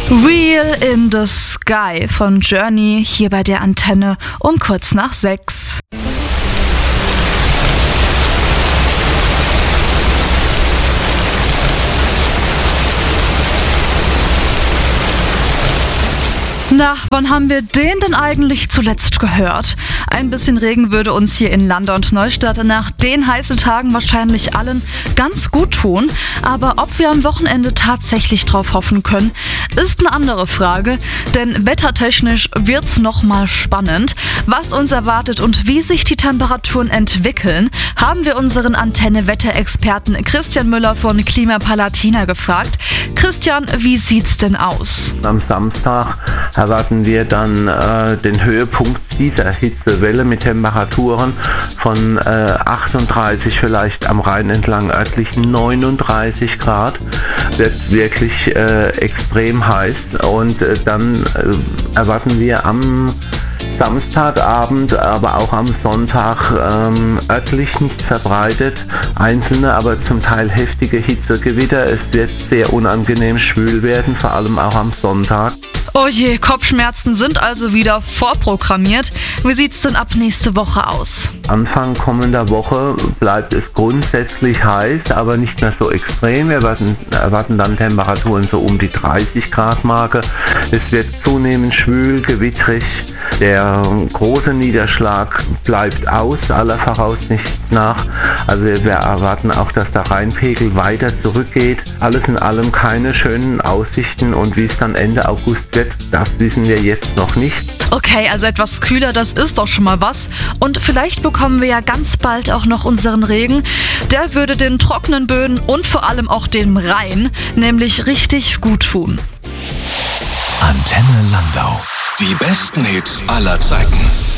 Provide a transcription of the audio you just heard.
Real in the Sky von Journey hier bei der Antenne um kurz nach 6. Na, wann haben wir den denn eigentlich zuletzt gehört? Ein bisschen Regen würde uns hier in Landau und Neustadt nach den heißen Tagen wahrscheinlich allen ganz gut tun. Aber ob wir am Wochenende tatsächlich drauf hoffen können, ist eine andere Frage. Denn wettertechnisch wird's nochmal spannend. Was uns erwartet und wie sich die Temperaturen entwickeln, haben wir unseren Antenne-Wetterexperten Christian Müller von Klimapalatina gefragt. Christian, wie sieht's denn aus? Am Samstag erwarten wir dann den Höhepunkt dieser Hitzewelle mit Temperaturen von 38, vielleicht am Rhein entlang örtlich 39 Grad. Wird wirklich extrem heiß und dann erwarten wir am Samstagabend, aber auch am Sonntag örtlich nicht verbreitet, einzelne, aber zum Teil heftige Hitzegewitter. Es wird sehr unangenehm schwül werden, vor allem auch am Sonntag. Oh je, Kopfschmerzen sind also wieder vorprogrammiert. Wie sieht's denn ab nächste Woche aus? Anfang kommender Woche bleibt es grundsätzlich heiß, aber nicht mehr so extrem. Wir erwarten dann Temperaturen so um die 30 Grad Marke. Es wird zunehmend schwül, gewittrig. Der große Niederschlag bleibt aus, aller Voraussicht nach. Also wir erwarten auch, dass der Rheinpegel weiter zurückgeht. Alles in allem keine schönen Aussichten und wie es dann Ende August wird, das wissen wir jetzt noch nicht. Okay, also etwas kühler, das ist doch schon mal was. Und vielleicht bekommen wir ja ganz bald auch noch unseren Regen. Der würde den trockenen Böden und vor allem auch dem Rhein nämlich richtig gut tun. Antenne Landau. Die besten Hits aller Zeiten.